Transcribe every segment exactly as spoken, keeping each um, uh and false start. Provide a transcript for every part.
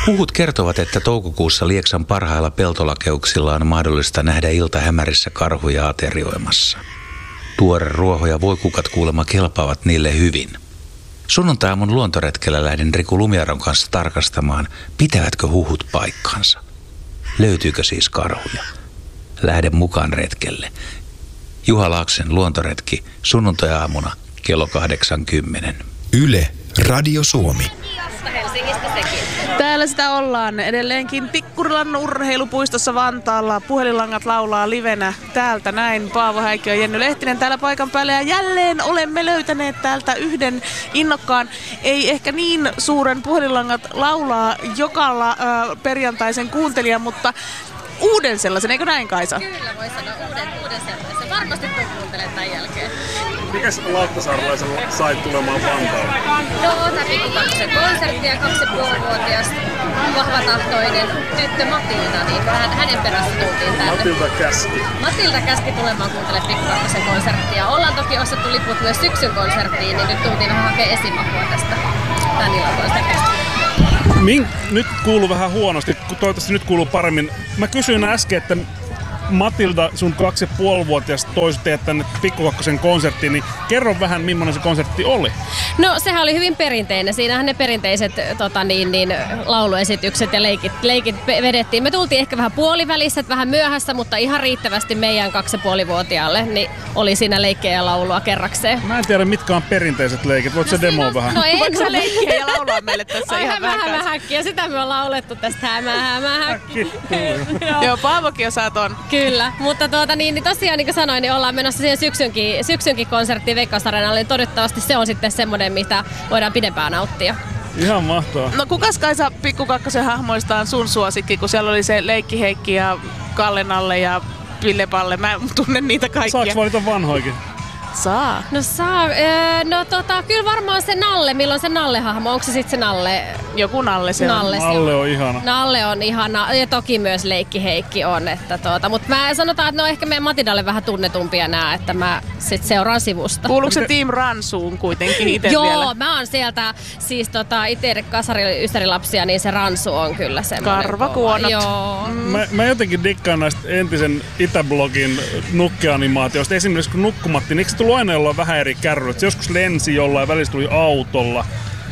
Huhut kertovat, että toukokuussa Lieksan parhailla peltolakeuksilla on mahdollista nähdä iltahämärissä karhuja aterioimassa. Tuore ruoho ja voikukat kuulemma kelpaavat niille hyvin. Sunnuntai-aamun luontoretkellä lähdin Riku Lumiaron kanssa tarkastamaan, pitävätkö huhut paikkansa. Löytyykö siis karhuja? Lähden mukaan retkelle. Juha Laaksen luontoretki sunnuntai-aamuna kello kahdeksankymmentä. Yle, Radio Suomi. Täällä sitä ollaan edelleenkin Tikkurilan urheilupuistossa Vantaalla. Puhelinlangat laulaa livenä täältä näin. Paavo Häikki ja Jenny Lehtinen täällä paikan päällä. Ja jälleen olemme löytäneet täältä yhden innokkaan, ei ehkä niin suuren puhelinlangat laulaa jokalla äh, perjantaisen kuuntelijan, mutta uuden sellaisen, eikö näin Kaisa? Kyllä voi sanoa uuden, uuden sellaisen. Varmasti tuon kuuntelen tämän jälkeen. Mikäs Lauttasaarelaisen sait tulemaan Vantaalle? No, tämä Pikkukakkosen konsertti ja kaksi ja puolivuotias vahvatahtoinen tyttö Matilda, niin hän, hänen perässä tultiin tänne. Matilda käski. Matilda käski tulemaan kuuntelemaan Pikkukakkosen konserttia. Ollaan toki ostettu liput myös syksyn konserttiin, niin nyt tultiin vähän hakemaan esimakua tästä tän illan konsertista. Min, nyt kuuluu vähän huonosti, toivottavasti nyt kuuluu paremmin. Mä kysyin äsken, että Matilda, sun kaksi ja puolivuotias toisi teet tänne Pikkukakkosen konserttiin, niin kerro vähän, millainen se konsertti oli. No sehän oli hyvin perinteinen. Siinähän ne perinteiset tota, niin, niin, lauluesitykset ja leikit, leikit vedettiin. Me tultiin ehkä vähän puolivälissä, vähän myöhässä, mutta ihan riittävästi meidän kaksi ja puolivuotiaalle niin oli siinä leikkejä ja laulua kerrakseen. Mä en tiedä, mitkä on perinteiset leikit. Voitko no, sä demoa vähän? No ei. Voitko sä leikkiä ja laulaa meille tässä ihan vähän? Hämä häkkiä. Sitä me ollaan olettu tästä hämä hämä häkki. Joo, Paavokin osaa ton. Kyllä, mutta tuota, niin, niin tosiaan niin kuin sanoin, niin ollaan menossa siihen syksynkin, syksynkin konserttiin Veikkausareenalle, niin toivottavasti se on sitten semmoinen, mitä voidaan pidempään nauttia. Ihan mahtavaa. No kukas Kaisa Pikkukakkosen hahmoista on sun suosikki, kun siellä oli se Leikki Heikki ja Kalle Nalle ja Ville Palle, mä tunnen niitä kaikkia. Saaks valita vanhoikin? Saa. No saa. Öö, no tota, kyllä varmaan se Nalle. Milloin se Nalle-hahmo? Onko se sitten se Nalle? Joku Nalle se Nalle on. se Nalle on ihana. Nalle on ihana. Ja toki myös Leikki Heikki on. Että tuota, mutta mä sanotaan, että ne on ehkä meidän Matildalle vähän tunnetumpia nää, että mä sit seuraan sivusta. Kuuluuko se Team Ransuun kuitenkin itse Joo, vielä? mä oon sieltä, siis tota, itse kasari ystärilapsia, niin se Ransu on kyllä semmoinen. Karvakuonot. Joo. Mm. Mä, mä jotenkin dikkaan näistä entisen Itäblogin nukkeanimaatioista. Esimerkiksi kun nukkumatti, niin eikö se tullut aina jollain vähän eri kärryllä? Se joskus lensi jollain, välillä tuli autolla.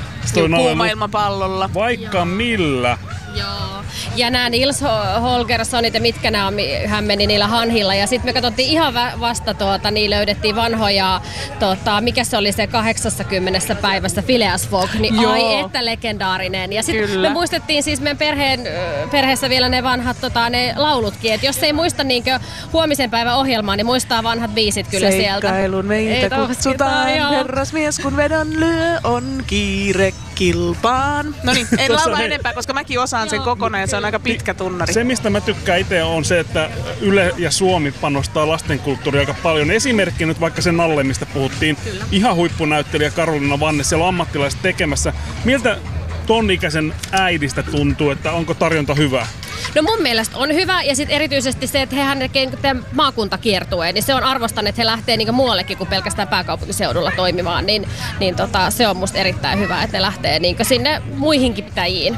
Kuumailmapallolla. Vaikka Joo. millä. Joo. Ja nämä Nils Holgerssonit ja mitkä nämä on, hän meni niillä hanhilla. Ja sitten me katsottiin ihan vasta, tuota, niin löydettiin vanhoja, tuota, mikä se oli se kahdeksankymmentä päivässä Phileas Fogg, niin Joo. ai että legendaarinen. Ja sitten me muistettiin siis meidän perheen, perheessä vielä ne vanhat tota, ne laulutkin, että jos ei muista niinkö huomisen päivän ohjelmaa, niin muistaa vanhat biisit kyllä sieltä. Seikkailun meitä ei kutsutaan, herrasmies kun vedon lyö, on kiire kilpaan. No niin, en laula enempää, koska mäkin osaan sen kokonaan ja se on aika pitkä tunnari. Se, mistä mä tykkään itse, on se, että Yle ja Suomi panostaa lastenkulttuuria aika paljon. Esimerkki nyt vaikka se Nalle, mistä puhuttiin. Kyllä. Ihan huippunäyttelijä Karoliina Vanne, siellä on ammattilaiset tekemässä. Miltä ton ikäisen äidistä tuntuu, että onko tarjonta hyvä? No mun mielestä on hyvä ja sitten erityisesti se, että hehän tekee maakuntakiertueen, niin se on arvostan, että he lähtee niinku muuallekin kuin pelkästään pääkaupunkiseudulla toimimaan, niin, niin tota, se on musta erittäin hyvä, että ne lähtee niinku sinne muihinkin pitäjiin.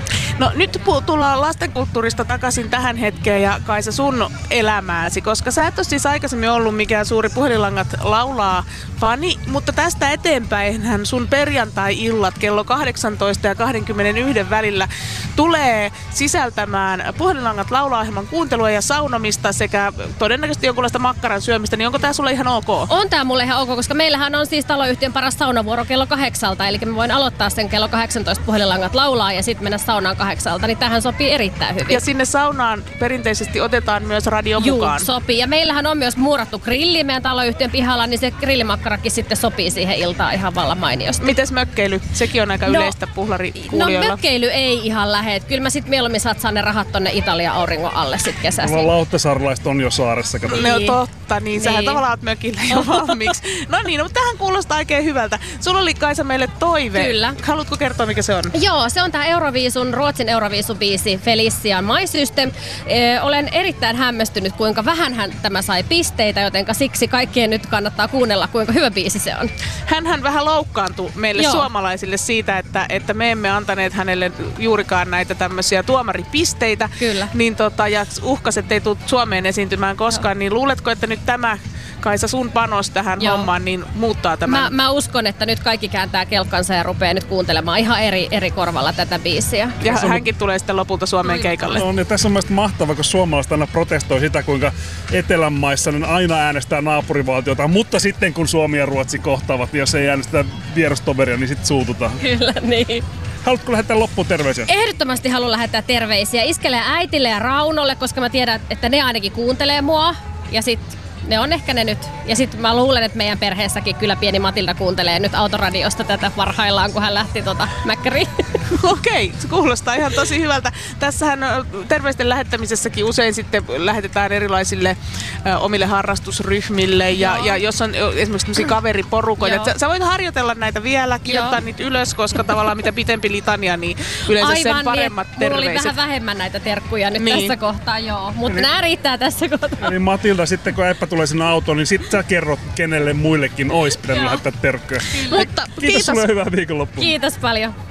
No nyt tullaan lastenkulttuurista takaisin tähän hetkeen ja Kaisa sun elämääsi, koska sä et ole siis aikaisemmin ollut mikään suuri puhelinlangat laulaa fani, mutta tästä eteenpäinhän sun perjantai-illat kello kahdeksantoista ja kaksikymmentäyksi välillä tulee sisältämään puhelinlangat laulaohjelman kuuntelua ja saunomista sekä todennäköisesti jonkunlaista makkaran syömistä, niin onko tää sulle ihan ok? On tää mulle ihan ok, koska meillähän on siis taloyhtiön paras saunavuoro kello kahdeksalta, eli mä voin aloittaa sen kello kahdeksantoista puhelinlangat laulaa ja sitten mennä saunaan kahdeksalta, niin tähän sopii erittäin hyvin. Ja sinne saunaan perinteisesti otetaan myös radio mukaan. Juu, sopii. Ja meillähän on myös muurattu grilli meidän taloyhtiön pihalla, niin se grillimakkarakin sitten sopii siihen iltaan ihan vallan mainiosti. Mites mökkeily? Sekin on aika no, yleistä puhlarikuulijoilla. No mökkeily ei ihan lähe. Kyllä mä sit mieluummin satsaan ne rahat tonne Italian auringon alle sit kesäsi. No lauttasaarlaiset on jo saaressa. Niin. Ne on totta, niin, niin. Sähän tavallaan oot mökillä jo valmiiksi. No niin, no, mutta tähän kuulostaa oikein hyvältä. Sulla oli Kaisa meille toive. Kyllä. Haluatko kertoa mikä se on? Joo, se on tää Euroviisun Ruotsin Euroviisubiisi Felicia My System. Ee, olen erittäin hämmästynyt, kuinka vähän hän tämä sai pisteitä, jotenka siksi kaikkien nyt kannattaa kuunnella, kuinka hyvä biisi se on. Hänhän vähän loukkaantui meille Joo. suomalaisille siitä, että, että me emme antaneet hänelle juurikaan näitä tämmöisiä tuomaripisteitä. Kyllä. Niin tota, ja uhkas, ettei tule Suomeen esiintymään koskaan, Joo. niin luuletko, että nyt tämä, Kaisa, sun panos tähän Joo. hommaan, niin muuttaa tämän? Mä, mä uskon, että nyt kaikki kääntää kelkkansa ja rupeaa nyt kuuntelemaan ihan eri, eri korvalla tätä biisiä. Ja on... hänkin tulee sitten lopulta Suomeen keikalle. No, ja tässä on mielestäni mahtavaa, kun suomalaiset aina protestoi sitä, kuinka Etelän maissa niin aina äänestää naapurivaltiota, mutta sitten kun Suomi ja Ruotsi kohtaavat, niin jos ei äänestä vierastoveria, niin sitten suututaan. Kyllä, niin. Haluatko lähettää loppuun terveisiä? Ehdottomasti haluan lähettää terveisiä Iskelle, äitille ja Raunolle, koska mä tiedän, että ne ainakin kuuntelee mua. Ja sit ne on ehkä ne nyt. Ja sit mä luulen, että meidän perheessäkin kyllä pieni Matilda kuuntelee nyt autoradiosta tätä parhaillaan, kun hän lähti tota Mäkkäriin. Okei, se kuulostaa ihan tosi hyvältä. Tässähän terveisten lähettämisessäkin usein sitten lähetetään erilaisille ö, omille harrastusryhmille ja, ja jos on esimerkiksi tämmöisiä kaveriporukoita. Sä, sä voit harjoitella näitä vielä, kirjoittaa Joo. niitä ylös, koska tavallaan mitä pitempi litania, niin yleensä Aivan, sen paremmat niin, terveiset. Mulla oli vähän vähemmän näitä terkkuja nyt niin. tässä kohtaa, joo. Mutta Eli, nämä riittää tässä kohtaa. Eli Matilda, sitten kun Äppä tulee sinne autoon, niin sit sä kerrot, kenelle muillekin ois pitänyt lähettää terkkuja. Mutta Kiitos, kiitos. sulle ja hyvää viikonloppua. Kiitos paljon.